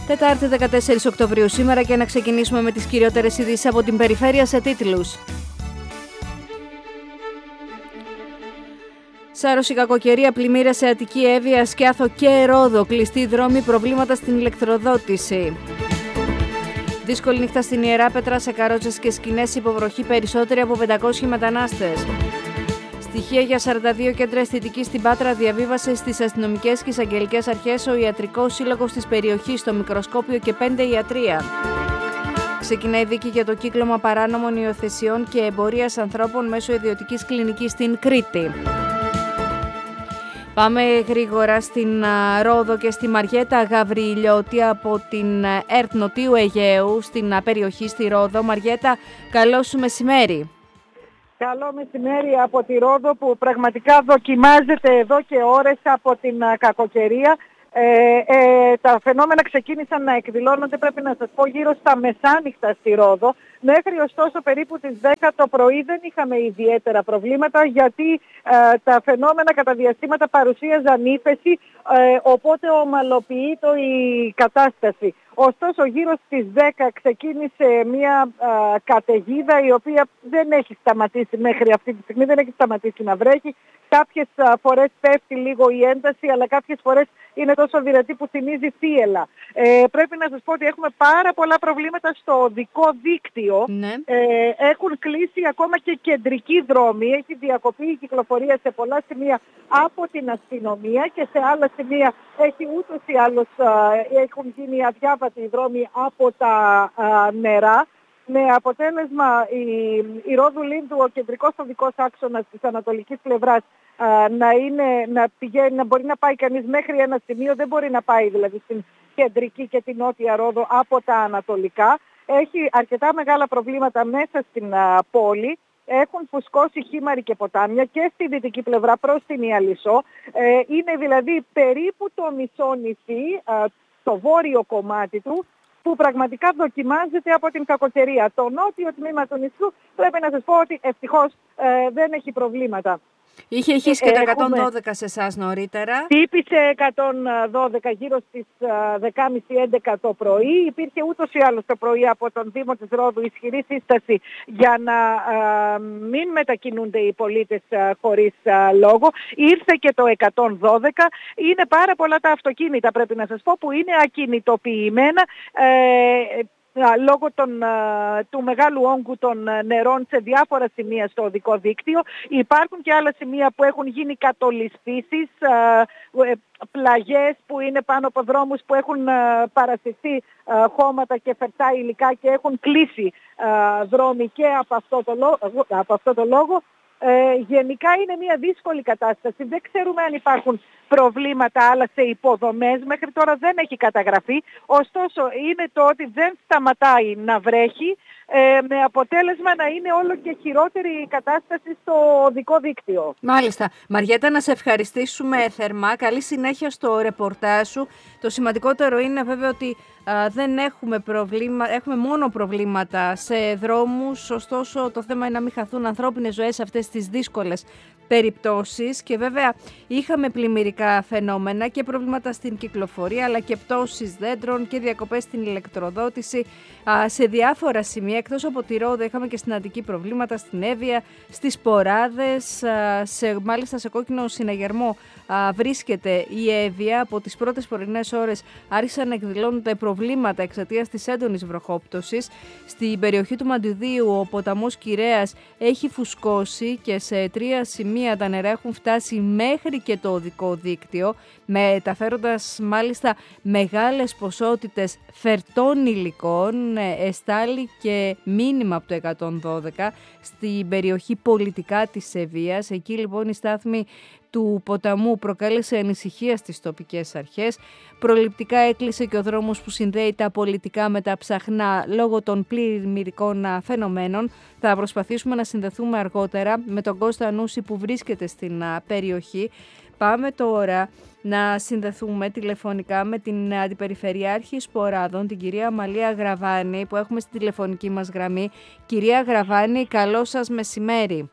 Τετάρτη 14 Οκτωβρίου σήμερα και να ξεκινήσουμε με τις κυριότερες ειδήσεις από την περιφέρεια σε τίτλους. Σάρωση, κακοκαιρία, πλημμύρες σε Αττική, Εύβοια, Σκιάθο και Ρόδο. Κλειστοί δρόμοι, προβλήματα στην ηλεκτροδότηση. Δύσκολη νύχτα στην Ιεράπετρα, σε καρότσες και σκηνές, υποβροχή, περισσότεροι από 500 μετανάστες. Στοιχεία για 42 κέντρα αισθητικής στην Πάτρα διαβίβασε στις αστυνομικές και εισαγγελικές αρχές ο Ιατρικός Σύλλογος της περιοχής, στο μικροσκόπιο και 5 ιατρεία. Ξεκινάει δίκη για το κύκλωμα παράνομων υιοθεσιών και εμπορίας ανθρώπων μέσω ιδιωτικής κλινικής στην Κρήτη. Πάμε γρήγορα στην Ρόδο και στη Μαριέτα Γαβριλιώτη από την ΕΡΤ Νοτίου Αιγαίου στην περιοχή στη Ρόδο. Μαριέτα, καλό σου μεσημέρι. Καλό μεσημέρι από τη Ρόδο που πραγματικά δοκιμάζεται εδώ και ώρες από την κακοκαιρία. Τα φαινόμενα ξεκίνησαν να εκδηλώνονται, πρέπει να σας πω, γύρω στα μεσάνυχτα στη Ρόδο. Μέχρι ωστόσο περίπου τις 10 το πρωί δεν είχαμε ιδιαίτερα προβλήματα, γιατί τα φαινόμενα κατά διαστήματα παρουσίαζαν ύφεση, οπότε ομαλοποιείται η κατάσταση. Ωστόσο γύρω στις 10 ξεκίνησε μια καταιγίδα η οποία δεν έχει σταματήσει μέχρι αυτή τη στιγμή, δεν έχει σταματήσει να βρέχει. Κάποιες φορές πέφτει λίγο η ένταση, αλλά κάποιες φορές είναι τόσο δυνατή που θυμίζει θύελλα. Πρέπει να σας πω ότι έχουμε πάρα πολλά προβλήματα στο οδικό δίκτυο. Ναι. Έχουν κλείσει ακόμα και κεντρικοί δρόμοι. Έχει διακοπεί η κυκλοφορία σε πολλά σημεία από την αστυνομία και σε άλλα σημεία έχει ούτως ή άλλως έχουν γίνει αδιάβατοι οι δρόμοι από τα νερά. Με αποτέλεσμα η Ρόδου Λίνδου, ο κεντρικός οδικός άξονας της ανατολικής πλευράς, να μπορεί να πάει κανείς μέχρι ένα σημείο, δεν μπορεί να πάει δηλαδή στην κεντρική και την νότια Ρόδο από τα ανατολικά. Έχει αρκετά μεγάλα προβλήματα μέσα στην πόλη. Έχουν φουσκώσει χήμαροι και ποτάμια και στη δυτική πλευρά προς την Ιαλισσό. Είναι δηλαδή περίπου το μισό νησί, το βόρειο κομμάτι του, που πραγματικά δοκιμάζεται από την κακοκαιρία. Το νότιο τμήμα του νησιού πρέπει να σας πω ότι ευτυχώς δεν έχει προβλήματα. Είχε χύσει και το 112 σε εσάς νωρίτερα. Τύπησε 112 γύρω στις 10.30-11 το πρωί. Υπήρχε ούτως ή άλλως το πρωί από τον Δήμο της Ρόδου ισχυρή σύσταση για να μην μετακινούνται οι πολίτες χωρίς λόγο. Ήρθε και το 112. Είναι πάρα πολλά τα αυτοκίνητα, πρέπει να σας πω, που είναι ακινητοποιημένα λόγω του μεγάλου όγκου των νερών σε διάφορα σημεία στο οδικό δίκτυο. Υπάρχουν και άλλα σημεία που έχουν γίνει κατολισθήσεις, πλαγιές που είναι πάνω από δρόμους που έχουν παρασυρθεί χώματα και φερτά υλικά και έχουν κλείσει δρόμοι και από αυτό το λόγο. Γενικά είναι μια δύσκολη κατάσταση. Δεν ξέρουμε αν υπάρχουν προβλήματα άλλα σε υποδομές. Μέχρι τώρα δεν έχει καταγραφεί. Ωστόσο είναι το ότι δεν σταματάει να βρέχει, με αποτέλεσμα να είναι όλο και χειρότερη η κατάσταση στο οδικό δίκτυο. Μάλιστα. Μαριέτα, να σε ευχαριστήσουμε θερμά. Καλή συνέχεια στο ρεπορτάζ σου. Το σημαντικότερο είναι βέβαια ότι δεν έχουμε έχουμε μόνο προβλήματα σε δρόμους, ωστόσο το θέμα είναι να μην χαθούν ανθρώπινες ζωές σε αυτές τις δύσκολες περιπτώσεις και βέβαια είχαμε πλημμυρικά φαινόμενα και προβλήματα στην κυκλοφορία, αλλά και πτώσεις δέντρων και διακοπές στην ηλεκτροδότηση σε διάφορα σημεία. Εκτός από τη Ρόδο είχαμε και στην Αττική προβλήματα, στην Εύβοια, στις Ποράδες, μάλιστα σε κόκκινο συναγερμό βρίσκεται η Εύβοια. Από τις πρώτες πρωινές ώρες άρχισαν να εκδηλώνονται προβλήματα εξαιτίας της έντονης βροχόπτωσης. Στην περιοχή του Μαντιδίου ο ποταμός Κυρέας έχει φουσκώσει και σε 3 σημεία τα νερά έχουν φτάσει μέχρι και το οδικό δίκτυο, μεταφέροντας μάλιστα μεγάλες ποσότητες φερτών υλικών, εστάλει και μήνυμα από το 112 στην περιοχή πολιτικά της Εύβοιας. Εκεί λοιπόν η στάθμη του ποταμού προκάλεσε ανησυχία στις τοπικές αρχές. Προληπτικά έκλεισε και ο δρόμος που συνδέει τα πολιτικά με τα ψαχνά λόγω των πλημμυρικών φαινομένων. Θα προσπαθήσουμε να συνδεθούμε αργότερα με τον Κώστα Νούση που βρίσκεται στην περιοχή. Πάμε τώρα να συνδεθούμε τηλεφωνικά με την Αντιπεριφερειάρχη Σποράδων, την κυρία Αμαλία Γραβάνη, που έχουμε στη τηλεφωνική μας γραμμή. Κυρία Γραβάνη, καλό σας μεσημέρι.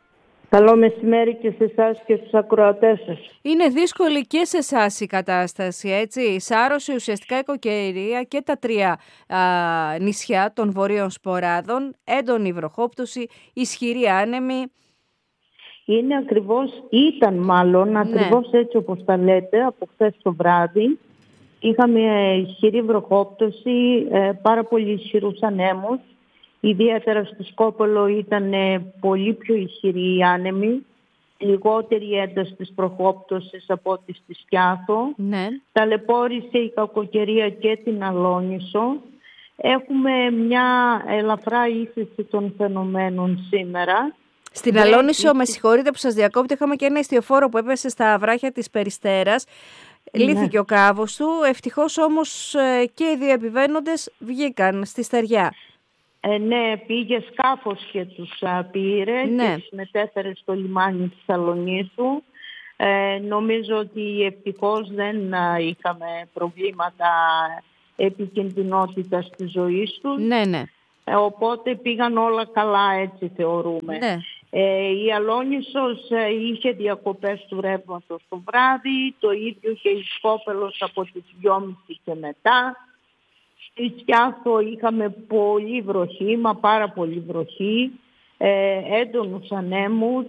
Καλό μεσημέρι και σε εσάς και στους ακροατές σας. Είναι δύσκολη και σε εσάς η κατάσταση, έτσι. Σάρωσε ουσιαστικά η κακοκαιρία και τα 3 νησιά των Βορείων Σποράδων, έντονη βροχόπτωση, ισχυρή άνεμη. Είναι ήταν ακριβώς έτσι όπως τα λέτε, από χθες το βράδυ. Είχαμε ισχυρή βροχόπτωση, πάρα πολύ ισχυρούς ανέμους. Ιδιαίτερα στο Σκόπελο ήταν πολύ πιο ισχυρή η άνεμη, λιγότερη ένταση της βροχόπτωσης από ό,τι στη Σκιάθο. Ναι. Ταλαιπώρησε η κακοκαιρία και την Αλόνησο. Έχουμε μια ελαφρά ύφεση των φαινομένων σήμερα. Στην Αλόνησο, με συγχωρείτε που σας διακόπτω, είχαμε και ένα ιστιοφόρο που έπεσε στα βράχια της Περιστέρας. Λύθηκε ο κάβος του, ευτυχώς όμως και οι 2 επιβαίνοντες βγήκαν στη στεριά. Ναι, πήγε σκάφος και τους πήρε και τους μετέφερε στο λιμάνι της Αλονίσου. Νομίζω ότι ευτυχώς δεν είχαμε προβλήματα επικινδυνότητας της ζωής τους. Ναι. Οπότε πήγαν όλα καλά, έτσι θεωρούμε. Ναι. Η Αλόνησος είχε διακοπές του ρεύματος το βράδυ, το ίδιο και η Σκόπελος από τις 2.30 και μετά. Στη Σκιάθο είχαμε πολύ βροχή, πάρα πολύ βροχή, έντονους ανέμους,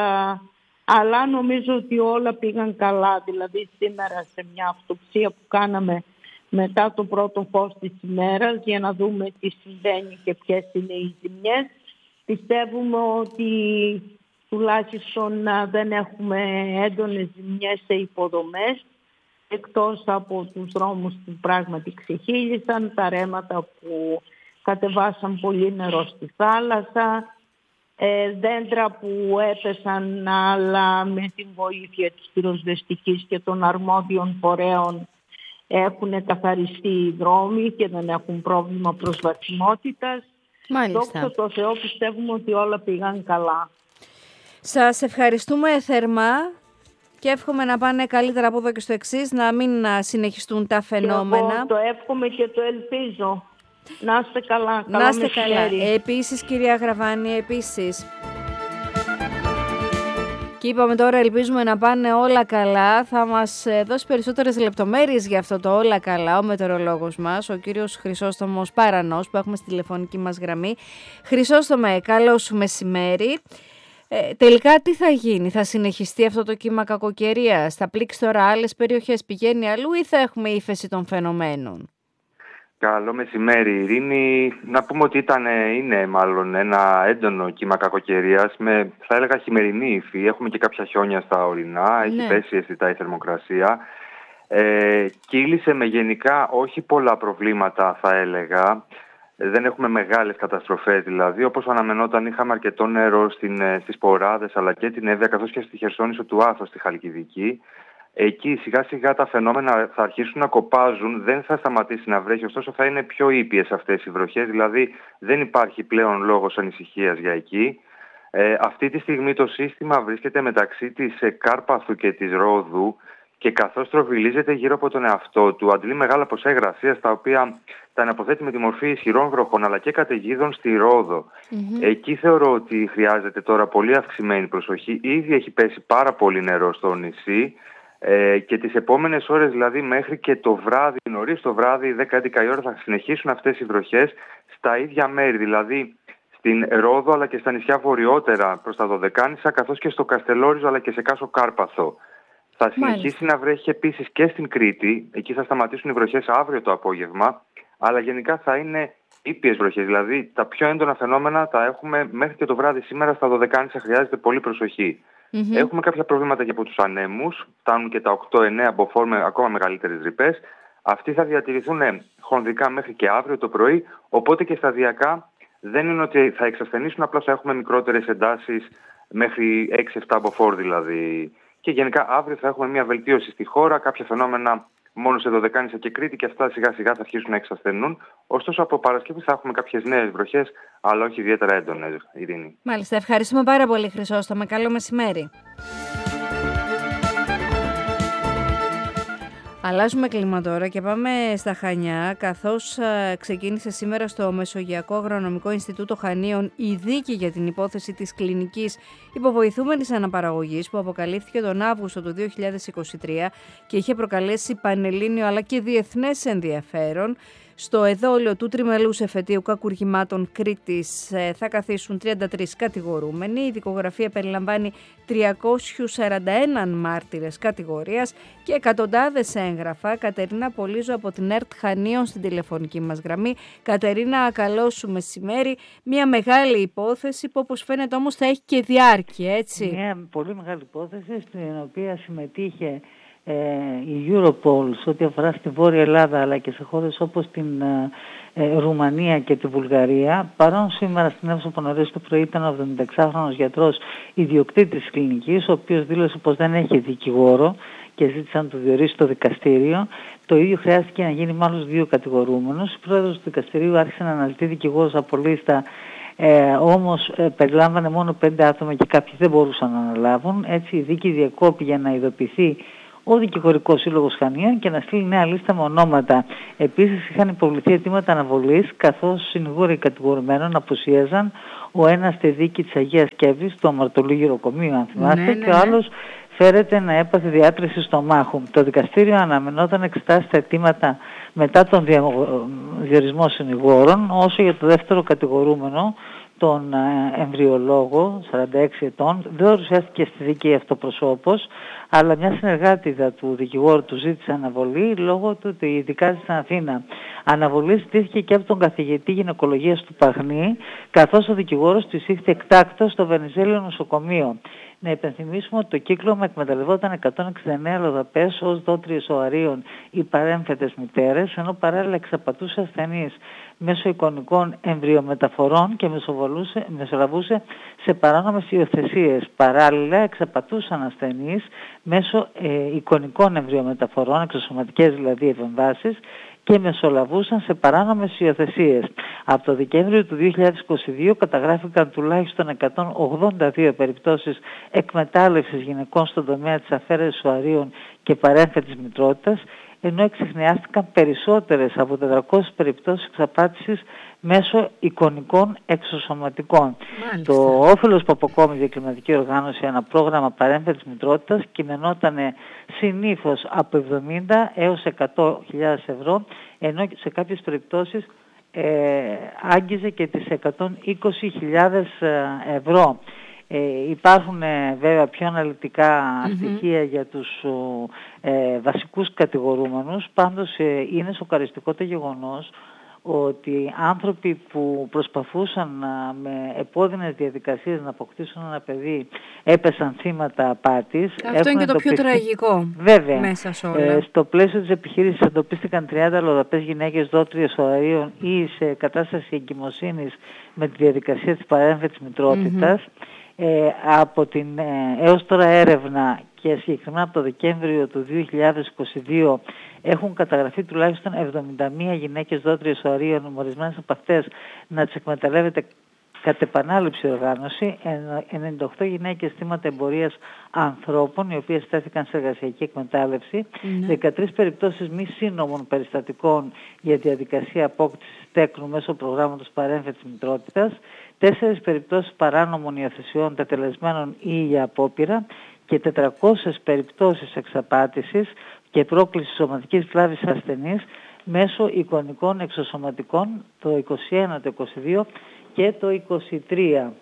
αλλά νομίζω ότι όλα πήγαν καλά. Δηλαδή σήμερα σε μια αυτοψία που κάναμε μετά το πρώτο φως της ημέρας για να δούμε τι συμβαίνει και ποιες είναι οι ζημιές, πιστεύουμε ότι τουλάχιστον δεν έχουμε έντονες ζημιές σε υποδομές, εκτός από τους δρόμους που πράγματι ξεχύλισαν, τα ρέματα που κατεβάσαν πολύ νερό στη θάλασσα, δέντρα που έπεσαν, αλλά με την βοήθεια της πυροσβεστικής και των αρμόδιων φορέων έχουν καθαριστεί οι δρόμοι και δεν έχουν πρόβλημα προσβασιμότητας. Μάλιστα. Δόξα τω Θεώ, πιστεύουμε ότι όλα πήγαν καλά. Σας ευχαριστούμε θερμά και εύχομαι να πάνε καλύτερα από εδώ και στο εξής, να μην συνεχιστούν τα φαινόμενα. Και εγώ το εύχομαι και το ελπίζω. Να είστε καλά. Να είστε καλά. Επίσης, κυρία Γραβάνη, επίσης. Και είπαμε τώρα, ελπίζουμε να πάνε όλα καλά. Θα μας δώσει περισσότερες λεπτομέρειες για αυτό το όλα καλά ο μετεωρολόγος μας, ο κύριος Χρυσόστομος Παρανός, που έχουμε στη τηλεφωνική μας γραμμή. Χρυσόστομε, καλό σου μεσημέρι. Τελικά τι θα γίνει, θα συνεχιστεί αυτό το κύμα κακοκαιρίας, θα πλήξει τώρα άλλες περιοχές, πηγαίνει αλλού ή θα έχουμε ύφεση των φαινομένων? Καλό μεσημέρι, Ειρήνη. Να πούμε ότι είναι μάλλον ένα έντονο κύμα κακοκαιρίας με, θα έλεγα, χειμερινή υφή. Έχουμε και κάποια χιόνια στα ορεινά, έχει πέσει αισθητά η θερμοκρασία. Κύλησε με γενικά όχι πολλά προβλήματα, θα έλεγα. Δεν έχουμε μεγάλες καταστροφές δηλαδή. Όπως αναμενόταν, είχαμε αρκετό νερό στις Ποράδες αλλά και την Εύβοια, καθώς και στη Χερσόνησο του Άθος, στη Χαλκιδική. Εκεί σιγά σιγά τα φαινόμενα θα αρχίσουν να κοπάζουν, δεν θα σταματήσει να βρέχει, ωστόσο θα είναι πιο ήπιες αυτές οι βροχές, δηλαδή δεν υπάρχει πλέον λόγος ανησυχίας για εκεί. Αυτή τη στιγμή το σύστημα βρίσκεται μεταξύ της Κάρπαθου και της Ρόδου και καθώς τροβιλίζεται γύρω από τον εαυτό του, αντλεί μεγάλα ποσά υγρασίας, τα οποία τα αναποθέτει με τη μορφή ισχυρών βροχών αλλά και καταιγίδων στη Ρόδο. Εκεί θεωρώ ότι χρειάζεται τώρα πολύ αυξημένη προσοχή. Ήδη έχει πέσει πάρα πολύ νερό στο νησί. Και τις επόμενες ώρες, δηλαδή μέχρι και το βράδυ, νωρίς το βράδυ, 10-11 η ώρα, θα συνεχίσουν αυτές οι βροχές στα ίδια μέρη, δηλαδή στην Ρόδο αλλά και στα νησιά βορειότερα προς τα Δωδεκάνησα, καθώς και στο Καστελόριζο αλλά και σε Κάσο Κάρπαθο. Θα συνεχίσει να βρέχει επίσης και στην Κρήτη, εκεί θα σταματήσουν οι βροχές αύριο το απόγευμα, αλλά γενικά θα είναι ήπιες βροχές, δηλαδή τα πιο έντονα φαινόμενα τα έχουμε μέχρι και το βράδυ σήμερα στα Δωδεκάνησα, χρειάζεται πολύ προσοχή. Έχουμε κάποια προβλήματα και από τους ανέμους, φτάνουν και τα 8-9 μποφόρ με ακόμα μεγαλύτερες ρηπές. Αυτοί θα διατηρηθούν χονδρικά μέχρι και αύριο το πρωί, οπότε και σταδιακά δεν είναι ότι θα εξασθενήσουν, απλά θα έχουμε μικρότερες εντάσεις μέχρι 6-7 μποφόρ δηλαδή. Και γενικά αύριο θα έχουμε μια βελτίωση στη χώρα, κάποια φαινόμενα μόνο σε Δωδεκάνησα και Κρήτη και αυτά σιγά σιγά θα αρχίσουν να εξασθενούν. Ωστόσο από Παρασκευή θα έχουμε κάποιες νέες βροχές, αλλά όχι ιδιαίτερα έντονες, Ειρήνη. Μάλιστα, ευχαριστούμε πάρα πολύ, Χρυσόστομε. Καλό μεσημέρι. Αλλάζουμε κλίμα τώρα και πάμε στα Χανιά, καθώς ξεκίνησε σήμερα στο Μεσογειακό Αγρονομικό Ινστιτούτο Χανίων η δίκη για την υπόθεση της κλινικής υποβοηθούμενης αναπαραγωγής που αποκαλύφθηκε τον Αύγουστο του 2023 και είχε προκαλέσει πανελλήνιο αλλά και διεθνές ενδιαφέρον. Στο εδόλιο του τριμελούς εφετείου κακουργημάτων Κρήτης θα καθίσουν 33 κατηγορούμενοι. Η δικογραφία περιλαμβάνει 341 μάρτυρες κατηγορίας και εκατοντάδες έγγραφα. Κατερίνα Πολύζο από την ΕΡΤ Χανίων στην τηλεφωνική μας γραμμή. Κατερίνα, καλώς σου μεσημέρι. Μια μεγάλη υπόθεση που όπως φαίνεται όμως θα έχει και διάρκεια, έτσι. Μια πολύ μεγάλη υπόθεση στην οποία συμμετείχε η Europol σε ό,τι αφορά στη Βόρεια Ελλάδα αλλά και σε χώρες όπως την Ρουμανία και τη Βουλγαρία. Παρόν σήμερα στην αίθουσα που νωρίς το πρωί ήταν ο 76χρονος γιατρός ιδιοκτήτης της κλινικής, ο οποίος δήλωσε πως δεν έχει δικηγόρο και ζήτησε να το διορίσει το δικαστήριο. Το ίδιο χρειάστηκε να γίνει με άλλους 2 κατηγορούμενους. Η πρόεδρος του δικαστηρίου άρχισε να αναζητεί δικηγόρους από λίστα. Όμως περιλάμβανε μόνο 5 άτομα και κάποιοι δεν μπορούσαν να αναλάβουν. Έτσι η δίκη διακόπη για να ειδοποιηθεί ο Δικηγορικός Σύλλογος Χανίων και να στείλει νέα λίστα με ονόματα. Επίσης είχαν υποβληθεί αιτήματα αναβολής, καθώς συνηγόροι κατηγορουμένων απουσίαζαν, ο ένας στη δίκη της Αγίας Σκεύης, το αμαρτωλού γυροκομείο αν θυμάστε, και ο άλλος φέρεται να έπαθε διάτρηση στομάχου. Το δικαστήριο αναμενόταν να εξετάσει τα αιτήματα μετά τον διορισμό συνηγόρων, όσο για το δεύτερο κατηγορούμενο, τον εμβριολόγο, 46 ετών, δεν παρουσιάστηκε στη δίκη αυτοπροσώπως, αλλά μια συνεργάτηδα του δικηγόρου του ζήτησε αναβολή λόγω του ότι δικάζεται στην Αθήνα. Αναβολή ζητήθηκε και από τον καθηγητή γυναικολογίας του Παγνή, καθώς ο δικηγόρος του εισήχθη εκτάκτος στο Βενιζέλιο νοσοκομείο. Να υπενθυμίσουμε ότι το κύκλωμα εκμεταλλευόταν 169 λοδαπές ως δότριες οαρίων ή παρέμφετες μητέρες, ενώ παράλληλα εξαπατούσε ασθενείς μέσω εικονικών εμβριομεταφορών και μεσολαβούσε σε παράνομες υιοθεσίες. Παράλληλα εξαπατούσαν ασθενείς μέσω εικονικών εμβριομεταφορών, εξωσωματικές δηλαδή επεμβάσεις, και μεσολαβούσαν σε παράνομες υιοθεσίες. Από το Δεκέμβριο του 2022 καταγράφηκαν τουλάχιστον 182 περιπτώσεις εκμετάλλευσης γυναικών στον τομέα της αφαίρεσης οαρίων και παρέμφετης μητρότητας, ενώ εξεχνιάστηκαν περισσότερες από 400 περιπτώσεις εξαπάτησης μέσω εικονικών εξωσωματικών. Μάλιστα. Το όφελος που αποκόμιζε η κλιματική οργάνωση ένα πρόγραμμα παρέμφετης μητρότητας κειμενόταν συνήθως από 70 έως 100.000 ευρώ, ενώ σε κάποιες περιπτώσεις άγγιζε και τις 120.000 ευρώ. Υπάρχουν βέβαια πιο αναλυτικά στοιχεία για τους βασικούς κατηγορούμενους. Πάντως είναι σοκαριστικό το γεγονός ότι άνθρωποι που προσπαθούσαν με επώδυνες διαδικασίες να αποκτήσουν ένα παιδί έπεσαν θύματα απάτης. Αυτό είναι και το πιο τραγικό. Βέβαια. Μέσα σε όλα. Στο πλαίσιο της επιχείρησης εντοπίστηκαν 30 λοδαπές γυναίκες δότριες οαρίων ή σε κατάσταση εγκυμοσύνης με τη διαδικασία της παρέμφετης μητρότητας. Από την έως τώρα έρευνα και συγκεκριμένα από το Δεκέμβριο του 2022 έχουν καταγραφεί τουλάχιστον 71 γυναίκες δότριες οαρίων, ορισμένες από αυτές να τις εκμεταλλεύεται κατ' επανάληψη οργάνωση, 98 γυναίκες θύματα εμπορίας ανθρώπων, οι οποίες στέθηκαν σε εργασιακή εκμετάλλευση, 13 περιπτώσεις μη σύνομων περιστατικών για διαδικασία απόκτησης τέκνου μέσω προγράμματος παρέμφετης μητρότητας, 4 περιπτώσεις παράνομων υιοθεσιών τετελεσμένων ή για απόπειρα και 400 περιπτώσεις εξαπάτησης και πρόκλησης σωματικής βλάβης ασθενής μέσω εικονικών εξωσωματικών το 21, το 22 και το 23.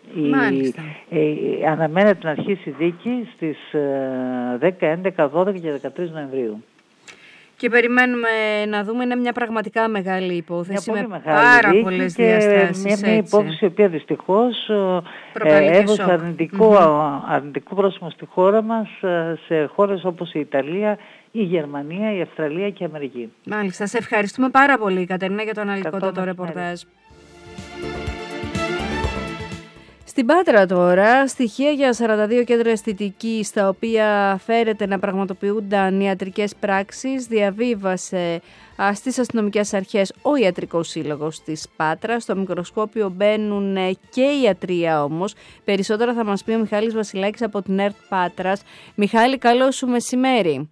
Αναμένεται να αρχίσει η δίκη στις 10, 11, 12 και 13 Νοεμβρίου. Και περιμένουμε να δούμε, είναι μια πραγματικά μεγάλη υπόθεση με πάρα πολλές διαστάσεις. Μια υπόθεση η οποία δυστυχώς έδωσε αρνητικό πρόσημο στη χώρα μας, σε χώρες όπως η Ιταλία, η Γερμανία, η Αυστραλία και η Αμερική. Μάλιστα. Σε ευχαριστούμε πάρα πολύ, Κατερίνα, για το αναλυτικότατο ρεπορτάζ. Στην Πάτρα τώρα, στοιχεία για 42 κέντρα αισθητικής, στα οποία φέρεται να πραγματοποιούνταν ιατρικές πράξεις, διαβίβασε στις αστυνομικές αρχές ο Ιατρικός Σύλλογος της Πάτρας. Στο μικροσκόπιο μπαίνουν και η ιατρία όμως. Περισσότερα θα μας πει ο Μιχάλης Βασιλάκης από την ΕΡΤ Πάτρας. Μιχάλη, καλό σου μεσημέρι.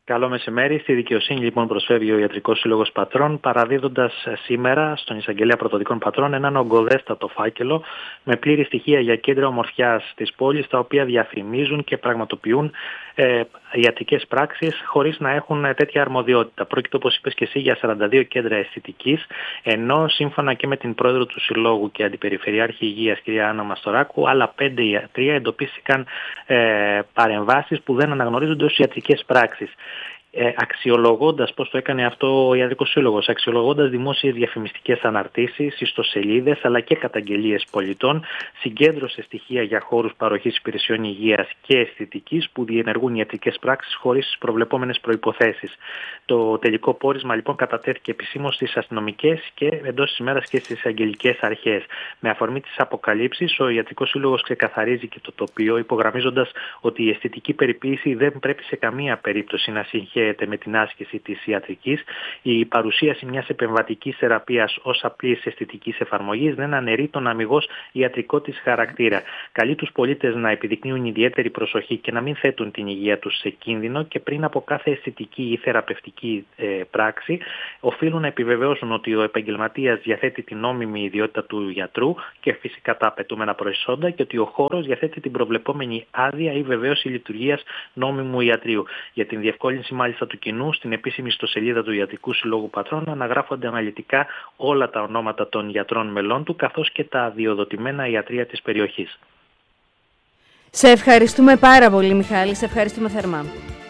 Καλό μεσημέρι. Στη δικαιοσύνη λοιπόν προσφεύγει ο Ιατρικός Σύλλογος Πατρών, παραδίδοντας σήμερα στον Εισαγγελέα Πρωτοδικών Πατρών έναν ογκοδέστατο φάκελο με πλήρη στοιχεία για κέντρα ομορφιάς της πόλης, τα οποία διαφημίζουν και πραγματοποιούν ιατρικές πράξεις χωρίς να έχουν τέτοια αρμοδιότητα. Πρόκειται, όπως είπες και εσύ, για 42 κέντρα αισθητικής, ενώ σύμφωνα και με την πρόεδρο του Συλλόγου και Αντιπεριφερειάρχη Υγείας, κυρία Άννα Μαστοράκου, άλλα 5 ιατρία εντοπίστηκαν παρεμβάσεις που δεν αναγνωρίζονται ως ιατρικές πράξεις. Αξιολογώντας, πώς το έκανε αυτό ο Ιατρικός Σύλλογος, αξιολογώντας δημόσιες διαφημιστικές αναρτήσεις, ιστοσελίδες αλλά και καταγγελίες πολιτών, συγκέντρωσε στοιχεία για χώρους παροχής υπηρεσιών υγείας και αισθητικής που διενεργούν ιατρικές πράξεις χωρίς τις προβλεπόμενες προϋποθέσεις. Το τελικό πόρισμα λοιπόν κατατέθηκε επισήμως στις αστυνομικές και εντός της ημέρας και στις αγγελικές αρχές. Με αφορμή τις αποκαλύψεις, ο Ιατρικός Σύλλογος ξεκαθαρίζει και το τοπίο, υπογραμμίζοντας ότι η αισθητική περιποίηση δεν πρέπει σε καμία περίπτωση να συγχαίεται με την άσκηση της ιατρικής. Η παρουσίαση μιας επεμβατικής θεραπείας ως απλής αισθητικής εφαρμογής δεν αναιρεί τον αμιγώς ιατρικό της χαρακτήρα. Καλεί τους πολίτες να επιδεικνύουν ιδιαίτερη προσοχή και να μην θέτουν την υγεία τους σε κίνδυνο και πριν από κάθε αισθητική ή θεραπευτική πράξη οφείλουν να επιβεβαιώσουν ότι ο επαγγελματίας διαθέτει την νόμιμη ιδιότητα του γιατρού και φυσικά τα απαιτούμενα προσόντα και ότι ο χώρος διαθέτει την προβλεπόμενη άδεια ή βεβαίωση λειτουργίας νόμιμου ιατρείου. Για την διευκόλυνση μάλιστα του κοινού, στην επίσημη ιστοσελίδα του Ιατρικού Συλλόγου Πατρών αναγράφονται αναλυτικά όλα τα ονόματα των γιατρών μελών του, καθώς και τα αδειοδοτημένα ιατρεία της περιοχής. Σε ευχαριστούμε πάρα πολύ, Μιχάλη. Σε ευχαριστούμε θερμά.